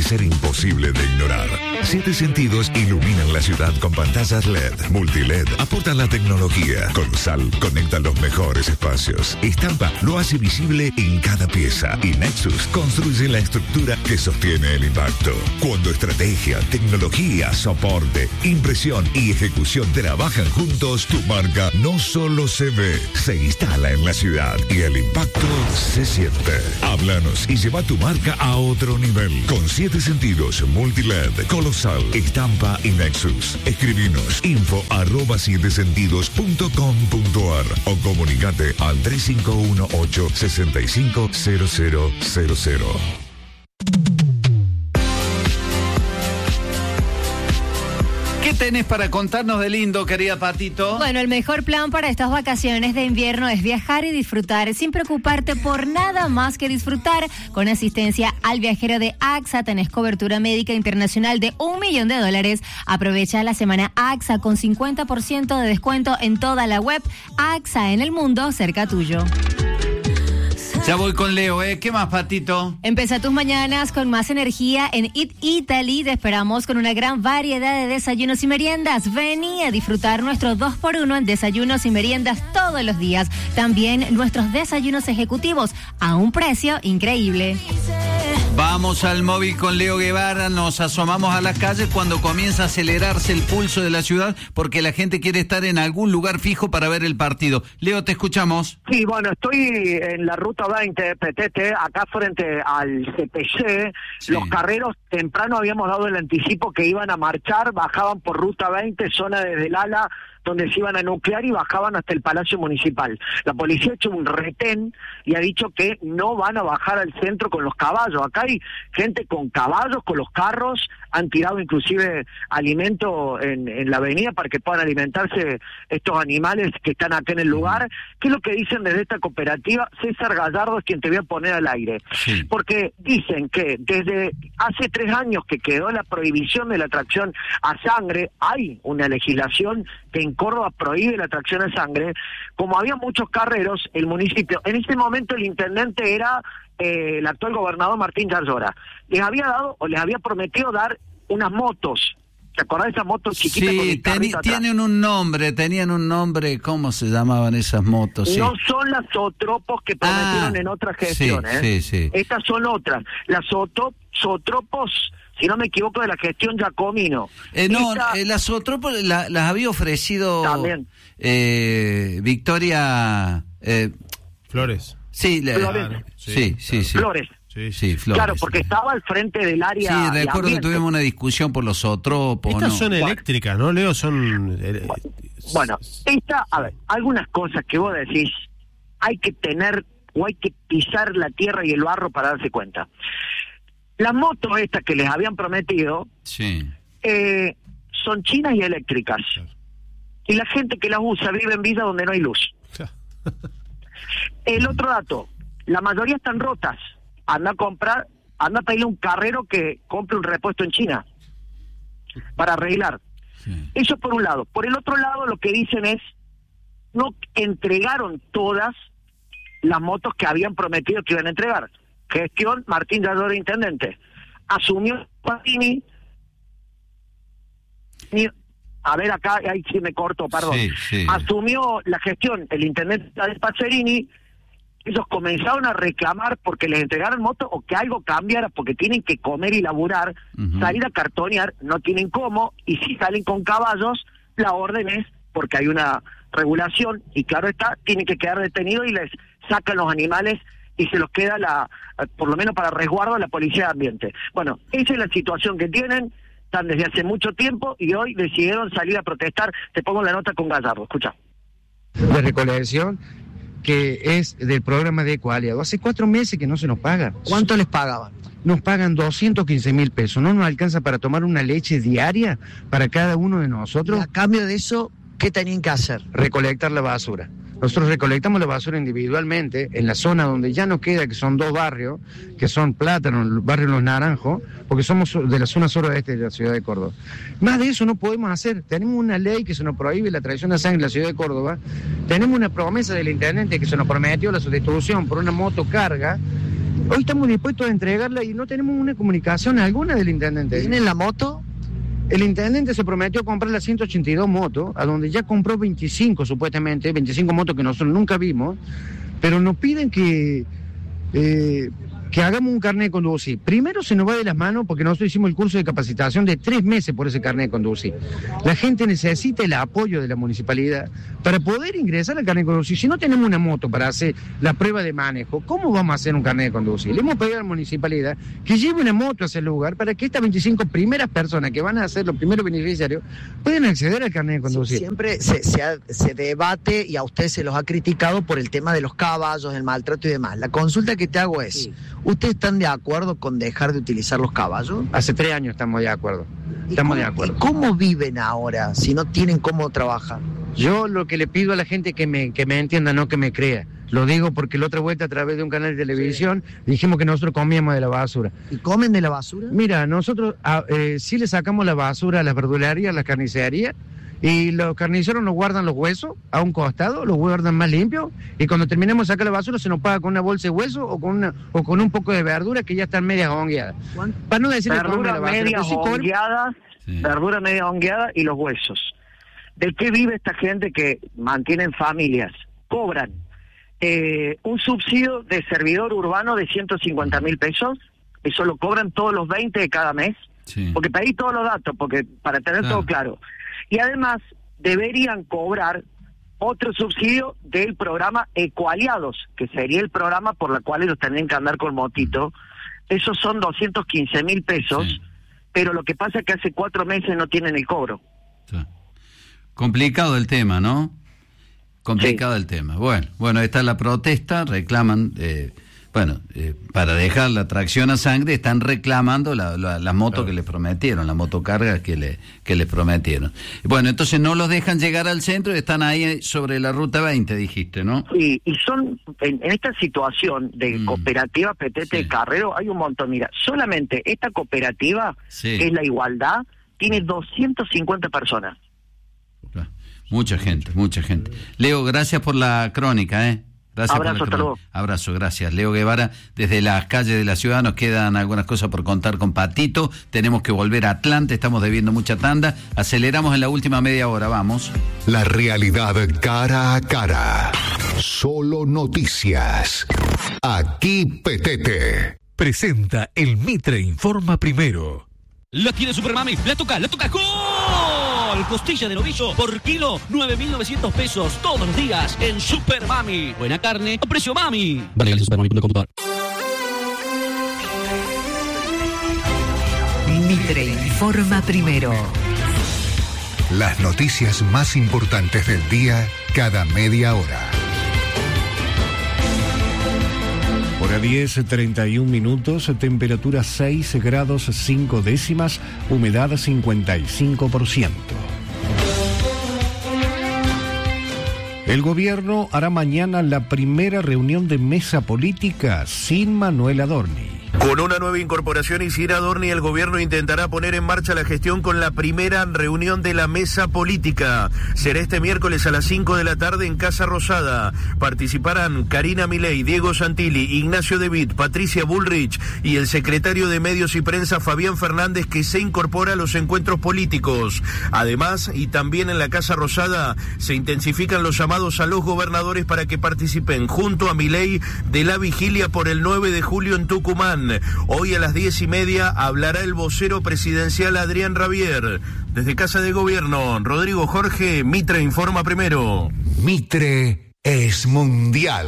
ser imposible de ignorar. 7 Sentidos iluminan la ciudad con pantallas LED, multiled, aportan la tecnología. Colosal conecta los mejores espacios. Estampa lo hace visible en cada pieza. Y Nexus construye la estructura que sostiene el impacto. Cuando estrategia, tecnología, soporte, impresión y ejecución trabajan juntos, tu marca no solo se ve, se instala en la ciudad y el impacto se siente. Háblanos y lleva tu marca a otro nivel. Con 7 Sentidos, multiled, Colosal, Estampa y Nexus. Escribinos info@7sentidos.com.ar o comunicate al 3518-650000. ¿Qué tenés para contarnos de lindo, querida Patito? Bueno, el mejor plan para estas vacaciones de invierno es viajar y disfrutar sin preocuparte por nada más que disfrutar. Con asistencia al viajero de AXA tenés cobertura médica internacional de $1 millón. Aprovecha la semana AXA con 50% de descuento en toda la web. AXA en el mundo, cerca tuyo. Ya voy con Leo, ¿eh? ¿Qué más, Patito? Empieza tus mañanas con más energía en Eat Italy. Te esperamos con una gran variedad de desayunos y meriendas. Vení a disfrutar nuestros 2x1 en desayunos y meriendas todos los días. También nuestros desayunos ejecutivos a un precio increíble. Vamos al móvil con Leo Guevara, nos asomamos a las calles cuando comienza a acelerarse el pulso de la ciudad porque la gente quiere estar en algún lugar fijo para ver el partido. Leo, te escuchamos. Sí, bueno, estoy en la ruta 20, PTT, acá frente al CPC. Sí. Los carreros temprano habíamos dado el anticipo que iban a marchar, bajaban por ruta 20, zona desde el ala, donde se iban a nuclear y bajaban hasta el Palacio Municipal. La policía ha hecho un retén y ha dicho que no van a bajar al centro con los caballos. Acá hay gente con caballos, con los carros, han tirado inclusive alimento en la avenida para que puedan alimentarse estos animales que están acá en el lugar. ¿Qué es lo que dicen desde esta cooperativa? César Gallardo es quien te voy a poner al aire. Sí. Porque dicen que desde hace 3 años que quedó la prohibición de la tracción a sangre, hay una legislación que en Córdoba prohíbe la tracción a sangre. Como había muchos carreros, el municipio, en ese momento el intendente era el actual gobernador Martín Yarlora, les había dado o les había prometido dar unas motos. ¿Te acordás de esas motos chiquitas? Sí, tenían un nombre, ¿cómo se llamaban esas motos? Sí. No son las zootropos que prometieron en otras gestiones. Sí. Estas son otras. Las zootropos, si no me equivoco, de la gestión Giacomino. Las zootropos las había ofrecido también Victoria Flores. Sí, Flores. Sí. Flores. Sí, Flores. Claro, porque estaba al frente del área. Sí, recuerdo que tuvimos una discusión por los zootropos. Estas son eléctricas, ¿no, Leo? Son. Bueno, a ver, algunas cosas que vos decís, hay que tener o hay que pisar la tierra y el barro para darse cuenta. Las motos estas que les habían prometido son chinas y eléctricas. Y la gente que las usa vive en villas donde no hay luz. El otro dato, la mayoría están rotas. Anda a pedirle a un carrero que compre un repuesto en China para arreglar. Sí. Eso por un lado. Por el otro lado, lo que dicen es, no entregaron todas las motos que habían prometido que iban a entregar. Gestión Martín Yarlora, intendente. Asumió Pasini. A ver, acá, ahí sí me corto, perdón. Sí. Asumió la gestión el intendente de Pacerini. Ellos comenzaron a reclamar porque les entregaron motos o que algo cambiara porque tienen que comer y laburar, salir a cartonear, no tienen cómo, y si salen con caballos, la orden es porque hay una regulación y claro está, tienen que quedar detenidos y les sacan los animales y se los queda por lo menos para resguardo la policía de ambiente. Bueno, esa es la situación que tienen, están desde hace mucho tiempo y hoy decidieron salir a protestar. Te pongo la nota con Gallardo, escucha. De recolección que es del programa de Ecoaliado. Hace 4 meses que no se nos paga. ¿Cuánto les pagaban? Nos pagan 215.000 pesos. No nos alcanza para tomar una leche diaria para cada uno de nosotros. Y a cambio de eso, ¿qué tenían que hacer? Recolectar la basura. Nosotros recolectamos la basura individualmente en la zona donde ya nos queda, que son 2 barrios, que son Plátano, el barrio Los Naranjos, porque somos de la zona suroeste de la ciudad de Córdoba. Más de eso no podemos hacer. Tenemos una ley que se nos prohíbe la tracción de sangre en la ciudad de Córdoba. Tenemos una promesa del intendente que se nos prometió la sustitución por una motocarga. Hoy estamos dispuestos a entregarla y no tenemos una comunicación alguna del intendente. ¿Tienen la moto? El intendente se prometió comprar las 182 motos, a donde ya compró 25 supuestamente, 25 motos que nosotros nunca vimos, pero nos piden que hagamos un carnet de conducir. Primero se nos va de las manos porque nosotros hicimos el curso de capacitación de 3 meses por ese carnet de conducir. La gente necesita el apoyo de la municipalidad para poder ingresar al carnet de conducir. Si no tenemos una moto para hacer la prueba de manejo, ¿cómo vamos a hacer un carnet de conducir? Le hemos pedido a la municipalidad que lleve una moto a ese lugar para que estas 25 primeras personas que van a ser los primeros beneficiarios puedan acceder al carnet de conducir. Siempre se debate y a usted se los ha criticado por el tema de los caballos, el maltrato y demás. La consulta que te hago es, sí. ¿Ustedes están de acuerdo con dejar de utilizar los caballos? Hace 3 años estamos de acuerdo. Estamos de acuerdo. ¿Y cómo viven ahora si no tienen cómo trabajar? Yo lo que le pido a la gente que me entienda, no que me crea. Lo digo porque la otra vuelta a través de un canal de televisión dijimos que nosotros comíamos de la basura. ¿Y comen de la basura? Mira, nosotros sí le sacamos la basura a las verdulerías, a las carnicerías, y los carniceros nos guardan los huesos a un costado, los guardan más limpios, y cuando terminemos de sacar la basura se nos paga con una bolsa de hueso o con un poco de verdura que ya están medias hongueadas. Para no decir verduras medias hongueadas, sí. Verdura media hongueada y los huesos. ¿De qué vive esta gente que mantienen familias? Cobran un subsidio de servidor urbano de 150.000 pesos, eso lo cobran todos los 20 de cada mes, sí. Porque pedí todos los datos, porque para tener todo claro. Y además deberían cobrar otro subsidio del programa Ecoaliados, que sería el programa por el cual ellos tendrían que andar con motito. Esos son 215.000 pesos, sí. Pero lo que pasa es que hace 4 meses no tienen el cobro. Sí. Complicado el tema, ¿no? Complicado el tema. Bueno, está la protesta, reclaman... para dejar la tracción a sangre están reclamando la moto que les prometieron, la motocarga que les prometieron. Bueno, entonces no los dejan llegar al centro y están ahí sobre la ruta 20, dijiste, ¿no? Sí, y son, en esta situación de cooperativa PTT de Carrero, hay un montón. Mira, solamente esta cooperativa, que es La Igualdad, tiene 250 personas. Mucha gente. Leo, gracias por la crónica, Gracias. Abrazo, hasta luego. Abrazo, gracias. Leo Guevara, desde las calles de la ciudad. Nos quedan algunas cosas por contar con Patito. Tenemos que volver a Atlanta, estamos debiendo mucha tanda. Aceleramos en la última media hora, vamos. La realidad cara a cara. Solo noticias. Aquí PTT. Presenta el Mitre Informa Primero. La tiene Super Mami, la toca, ¡gol! Costilla de novillo por kilo, 9.900 pesos todos los días en Super Mami. Buena carne, a precio mami. Vale, supermami.com. Mitre Informa Primero. Las noticias más importantes del día cada media hora. Hora 10, 31 minutos, temperatura 6 grados 5 décimas, humedad 55%. El gobierno hará mañana la primera reunión de mesa política sin Manuel Adorni. Con una nueva incorporación y sin Adorni, el gobierno intentará poner en marcha la gestión con la primera reunión de la mesa política. Será este miércoles a las 5 de la tarde en Casa Rosada. Participarán Karina Milei, Diego Santilli, Ignacio De Witt, Patricia Bullrich y el secretario de Medios y Prensa Fabián Fernández, que se incorpora a los encuentros políticos. Además, y también en la Casa Rosada, se intensifican los llamados a los gobernadores para que participen junto a Milei de la vigilia por el 9 de julio en Tucumán. Hoy a las 10:30 hablará el vocero presidencial Adrián Rabier. Desde Casa de Gobierno, Rodrigo Jorge, Mitre Informa Primero. Mitre es mundial.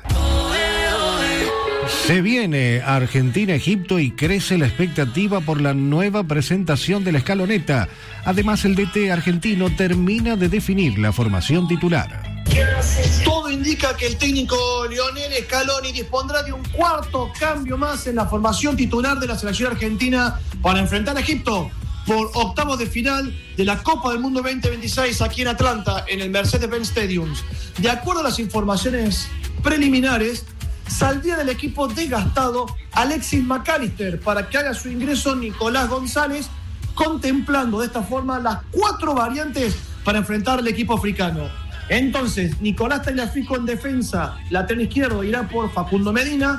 Se viene Argentina-Egipto y crece la expectativa por la nueva presentación de la escaloneta. Además, el DT argentino termina de definir la formación titular. Todo indica que el técnico Lionel Scaloni dispondrá de un cuarto cambio más en la formación titular de la selección argentina para enfrentar a Egipto por octavos de final de la Copa del Mundo 2026 aquí en Atlanta, en el Mercedes-Benz Stadium. De acuerdo a las informaciones preliminares, saldría del equipo desgastado Alexis McAllister para que haga su ingreso Nicolás González, contemplando de esta forma las 4 variantes para enfrentar al equipo africano. Entonces, Nicolás Tagliafico en defensa, lateral izquierdo, irá por Facundo Medina.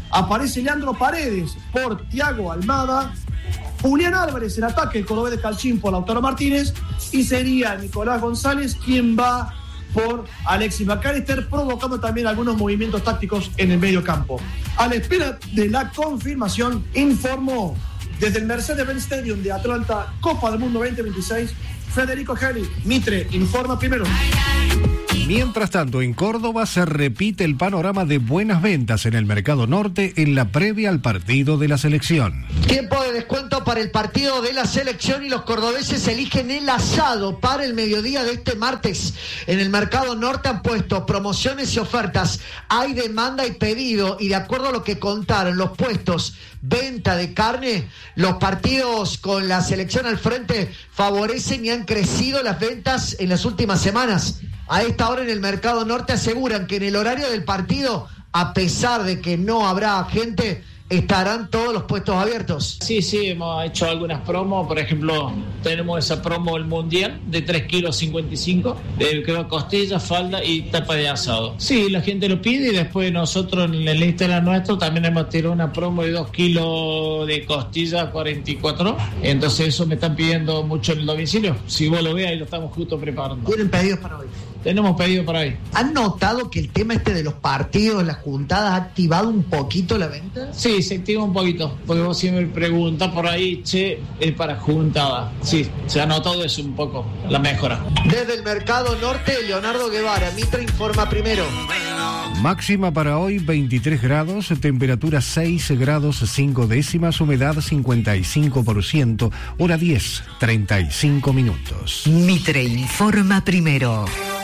Aparece Leandro Paredes por Thiago Almada. Julián Álvarez en ataque, el cordobés de Calchín por Lautaro Martínez. Y sería Nicolás González quien va por Alexis McAllister, provocando también algunos movimientos tácticos en el medio campo. A la espera de la confirmación, informó desde el Mercedes-Benz Stadium de Atlanta, Copa del Mundo 2026, Federico Geli. Mitre informa primero. Mientras tanto, en Córdoba se repite el panorama de buenas ventas en el Mercado Norte en la previa al partido de la selección. Tiempo de descuento para el partido de la selección y los cordobeses eligen el asado para el mediodía de este martes. En el Mercado Norte han puesto promociones y ofertas. Hay demanda y pedido, y de acuerdo a lo que contaron los puestos venta de carne, los partidos con la selección al frente favorecen y han crecido las ventas en las últimas semanas. A esta hora en el Mercado Norte aseguran que en el horario del partido, a pesar de que no habrá gente, estarán todos los puestos abiertos. Sí, hemos hecho algunas promos. Por ejemplo, tenemos esa promo del Mundial de 3,55 kilos, de costilla, falda y tapa de asado. Sí, la gente lo pide, y después nosotros en el Instagram nuestro también hemos tirado una promo de 2 kilos de costilla 44. Entonces eso me están pidiendo mucho en el domicilio. Si vos lo ves, ahí lo estamos justo preparando. ¿Tienen pedidos para hoy? Tenemos pedido para hoy. ¿Han notado que el tema de los partidos, las juntadas, ha activado un poquito la venta? Sí, se activa un poquito, porque vos siempre preguntas por ahí, che, es para juntada. Sí, se ha notado eso un poco, la mejora. Desde el Mercado Norte, Leonardo Guevara, Mitre informa primero. Máxima para hoy 23 grados, temperatura 6 grados 5 décimas, humedad 55%, hora 10, 35 minutos. Mitre informa primero.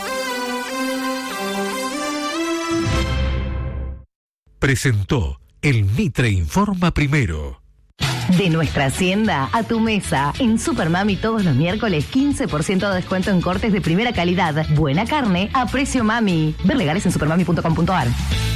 Presentó el Mitre Informa Primero. De nuestra hacienda a tu mesa. En Supermami todos los miércoles 15% de descuento en cortes de primera calidad. Buena carne a precio mami. Ver legales en supermami.com.ar.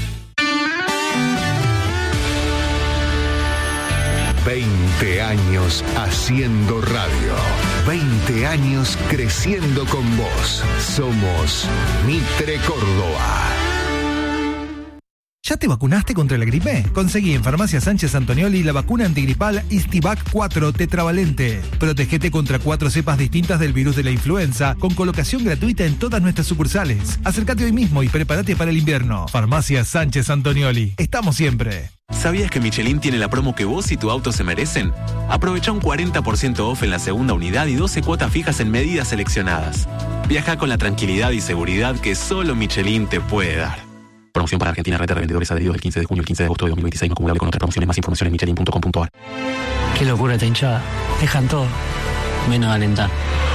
20 años haciendo radio. 20 años creciendo con vos. Somos Mitre Córdoba. ¿Ya te vacunaste contra la gripe? Conseguí en Farmacia Sánchez Antonioli la vacuna antigripal Istivac 4 tetravalente. Protegete contra 4 cepas distintas del virus de la influenza, con colocación gratuita en todas nuestras sucursales. Acércate hoy mismo y prepárate para el invierno. Farmacia Sánchez Antonioli. Estamos siempre. ¿Sabías que Michelin tiene la promo que vos y tu auto se merecen? Aprovecha un 40% off en la segunda unidad y 12 cuotas fijas en medidas seleccionadas. Viaja con la tranquilidad y seguridad que solo Michelin te puede dar. Promoción para Argentina, red de revendedores adheridos del 15 de junio al 15 de agosto de 2026, no acumulable con otras promociones. Más información en michelin.com.ar. Qué locura esta hinchada. Dejan todo, menos alentar.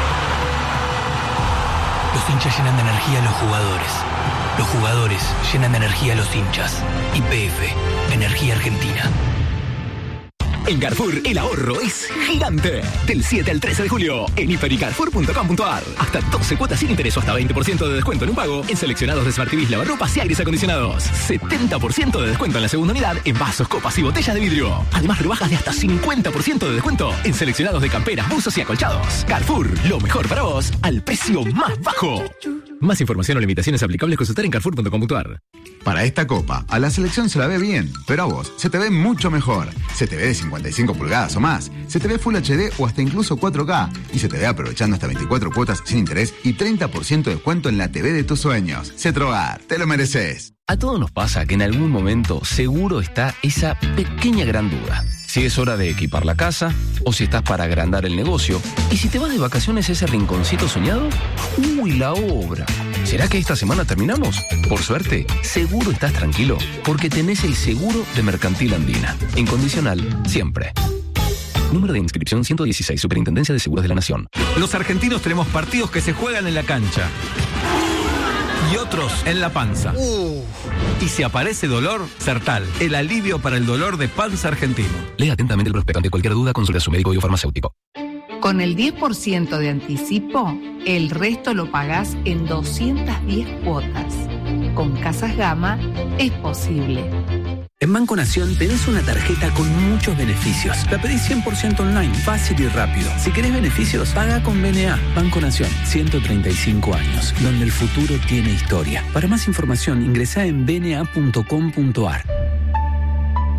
Los hinchas llenan de energía a los jugadores. Los jugadores llenan de energía a los hinchas. YPF, Energía Argentina. En Carrefour, el ahorro es gigante. Del 7 al 13 de julio, en hipercarrefour.com.ar. Hasta 12 cuotas sin interés o hasta 20% de descuento en un pago en seleccionados de Smart TVs, lavarropas y aires acondicionados. 70% de descuento en la segunda unidad en vasos, copas y botellas de vidrio. Además, rebajas de hasta 50% de descuento en seleccionados de camperas, buzos y acolchados. Carrefour, lo mejor para vos, al precio más bajo. Más información o limitaciones aplicables consultar en carrefour.com.ar. Para esta copa, a la selección se la ve bien, pero a vos se te ve mucho mejor. Se te ve de 55 pulgadas o más, se te ve Full HD o hasta incluso 4K, y se te ve aprovechando hasta 24 cuotas sin interés y 30% de descuento en la TV de tus sueños. Cetrogar, te lo mereces. A todos nos pasa que en algún momento seguro está esa pequeña gran duda. Si es hora de equipar la casa, o si estás para agrandar el negocio, y si te vas de vacaciones a ese rinconcito soñado, ¡uy, la obra! ¿Será que esta semana terminamos? Por suerte, seguro estás tranquilo, porque tenés el seguro de Mercantil Andina. Incondicional, siempre. Número de inscripción 116, Superintendencia de Seguros de la Nación. Los argentinos tenemos partidos que se juegan en la cancha y otros en la panza. Y si aparece dolor, Sertal, el alivio para el dolor de panza argentino. Lea atentamente el prospecto. Ante cualquier duda, consulte a su médico o farmacéutico. Con el 10% de anticipo, el resto lo pagás en 210 cuotas. Con Casas Gama es posible. En Banco Nación tenés una tarjeta con muchos beneficios. La pedís 100% online, fácil y rápido. Si querés beneficios, paga con BNA. Banco Nación, 135 años, donde el futuro tiene historia. Para más información, ingresá en bna.com.ar.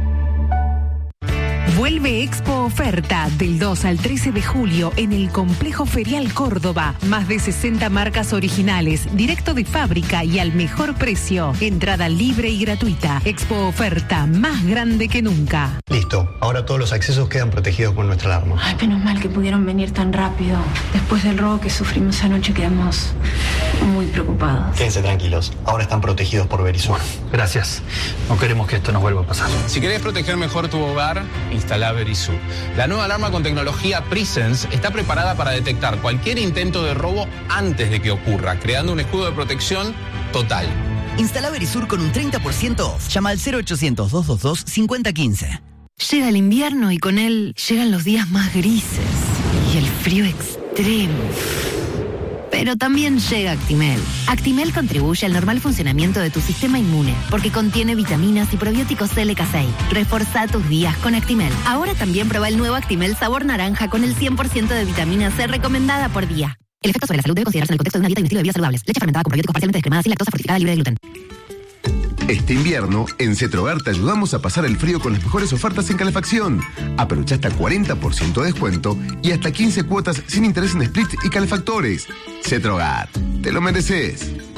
Expo Oferta del 2 al 13 de julio en el Complejo Ferial Córdoba. Más de 60 marcas originales, directo de fábrica y al mejor precio. Entrada libre y gratuita. Expo Oferta, más grande que nunca. Listo, ahora todos los accesos quedan protegidos por nuestra alarma. Ay, menos mal que pudieron venir tan rápido. Después del robo que sufrimos anoche quedamos muy preocupados. Quédense tranquilos, ahora están protegidos por Verisur. Gracias, no queremos que esto nos vuelva a pasar. Si querés proteger mejor tu hogar, instala Verisur. La nueva alarma con tecnología Presence está preparada para detectar cualquier intento de robo antes de que ocurra, creando un escudo de protección total. Instala Verisur con un 30% off. Llama al 0800-222-5015. Llega el invierno y con él llegan los días más grises y el frío extremo. Pero también llega Actimel. Actimel contribuye al normal funcionamiento de tu sistema inmune porque contiene vitaminas y probióticos LK6. Reforza tus días con Actimel. Ahora también prueba el nuevo Actimel sabor naranja con el 100% de vitamina C recomendada por día. El efecto sobre la salud debe considerarse en el contexto de una dieta y un estilo de vida saludables. Leche fermentada con probióticos parcialmente descremada sin lactosa fortificada libre de gluten. Este invierno, en Cetrogar te ayudamos a pasar el frío con las mejores ofertas en calefacción. Aprovecha hasta 40% de descuento y hasta 15 cuotas sin interés en split y calefactores. Cetrogar, te lo mereces.